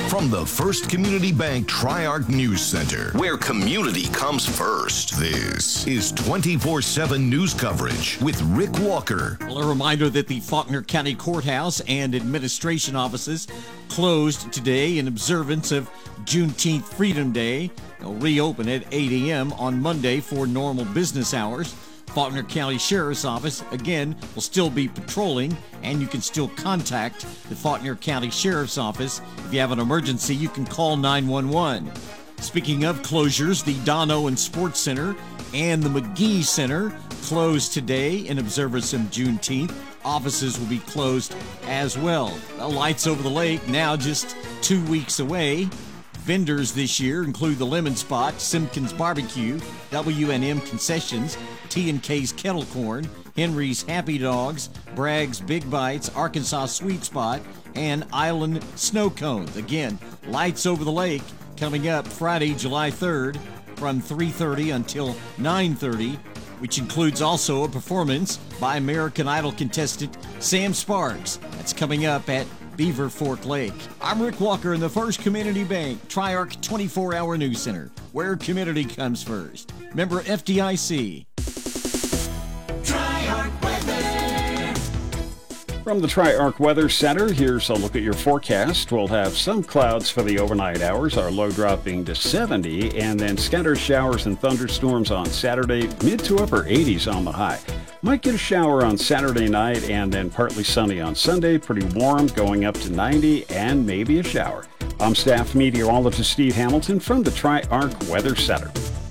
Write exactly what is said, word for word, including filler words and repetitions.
From the First Community Bank Tri-Arc News Center, where community comes first, this is twenty-four seven news coverage with Rick Walker. Well, a reminder that the Faulkner County Courthouse and administration offices closed today in observance of Juneteenth Freedom Day. They'll reopen at eight a.m. on Monday for normal business hours. Faulkner County Sheriff's Office, again, will still be patrolling, and you can still contact the Faulkner County Sheriff's Office. If you have an emergency, you can call nine one one. Speaking of closures, the Don Owen Sports Center and the McGee Center closed today in observance of Juneteenth. Offices will be closed as well. The lights over the lake now just two weeks away. Vendors this year include the Lemon Spot, Simpkins Barbecue, W and M Concessions, T and K's Kettle Corn, Henry's Happy Dogs, Bragg's Big Bites, Arkansas Sweet Spot, and Island Snow Cones. Again, lights over the lake coming up Friday, July third from three thirty until nine thirty, which includes also a performance by American Idol contestant Sam Sparks. That's coming up at Beaver Fork Lake. I'm Rick Walker in the First Community Bank Tri-Arc twenty-four hour News Center, where community comes first. Member F D I C. Tri-Arc Weather. From the Tri-Arc Weather Center, here's a look at your forecast. We'll have some clouds for the overnight hours, our low dropping to seventy, and then scattered showers and thunderstorms on Saturday, mid to upper eighties on the high. Might get a shower on Saturday night and then partly sunny on Sunday. Pretty warm, going up to ninety, and maybe a shower. I'm staff meteorologist Steve Hamilton from the Tri-Arc Weather Center.